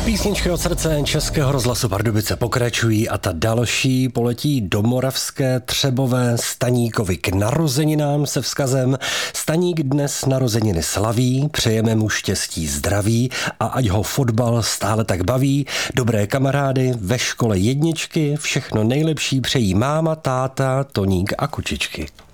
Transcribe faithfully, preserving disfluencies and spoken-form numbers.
Písničky od srdce Českého rozhlasu Pardubice pokračují a ta další poletí do Moravské Třebové Staníkovi k narozeninám se vzkazem: Staník dnes narozeniny slaví, přejeme mu štěstí, zdraví a ať ho fotbal stále tak baví. Dobré kamarády, ve škole jedničky, všechno nejlepší přejí máma, táta, Toník a kočičky.